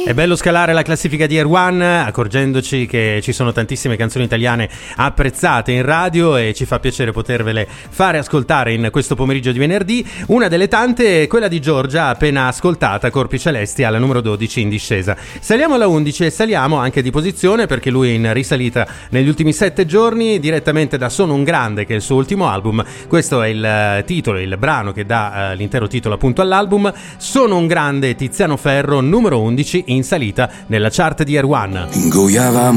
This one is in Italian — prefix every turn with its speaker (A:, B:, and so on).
A: È bello scalare la classifica di Air One, accorgendoci che ci sono tantissime canzoni italiane apprezzate in radio e ci fa piacere potervele fare ascoltare in questo pomeriggio di venerdì. Una delle tante è quella di Giorgia, appena ascoltata, Corpi Celesti, alla numero 12 in discesa. Saliamo alla 11 e saliamo anche di posizione perché lui è in risalita negli ultimi 7 giorni, direttamente da Sono un grande, che è il suo ultimo album. Questo è il titolo, il brano che dà l'intero titolo appunto all'album. Sono un grande, Tiziano Ferro, numero 11 in salita nella chart di Air One.
B: Ingoiava